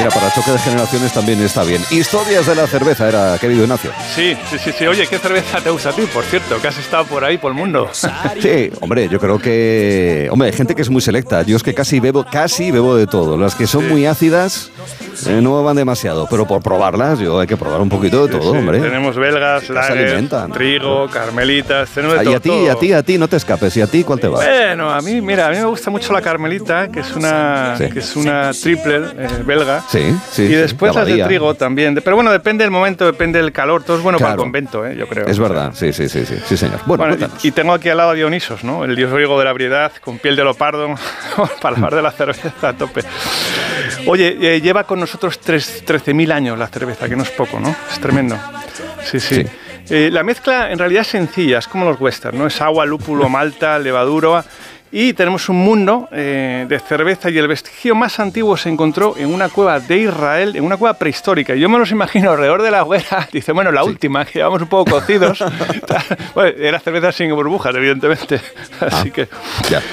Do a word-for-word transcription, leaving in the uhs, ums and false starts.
mira, para choque de generaciones también está bien. Historias de la cerveza, era, querido Ignacio. Sí, sí, sí, sí. Oye, ¿qué cerveza te gusta a ti, por cierto? Que has estado por ahí, por el mundo. Sí, hombre, yo creo que... Hombre, hay gente que es muy selecta. Yo es que casi bebo, casi bebo de todo. Las que son sí. muy ácidas eh, no van demasiado, pero por probarlas yo hay que probar un poquito de todo, sí, sí. hombre. Tenemos belgas, lager, trigo, carmelitas, tenemos de todo. Y a ti, todo. a ti, a ti, no te escapes. ¿Y a ti cuál te va? Bueno, a mí, mira, a mí me gusta mucho la carmelita, que es una, sí. que es una triple eh, belga. Sí, sí. Y después sí, las de trigo también. Pero bueno, depende del momento, depende del calor. Todo es bueno claro. para el convento, eh, yo creo. Es verdad, sí, sí, sí, sí, sí señor. Bueno, bueno y, y tengo aquí al lado a Dionisos, ¿no? El dios griego de la ebriedad, con piel de leopardo, para hablar de la cerveza a tope. Oye, eh, lleva con nosotros trece mil años la cerveza, que no es poco, ¿no? Es tremendo. Sí, sí. sí. Eh, la mezcla en realidad es sencilla, es como los western, ¿no? Es agua, lúpulo, malta, levadura. Y tenemos un mundo eh, de cerveza y el vestigio más antiguo se encontró en una cueva de Israel, en una cueva prehistórica. Yo me los imagino alrededor de la hoguera, dice, bueno, la sí. última, que llevamos un poco cocidos. Bueno, era cerveza sin burbujas, evidentemente. Así ah, que, ya.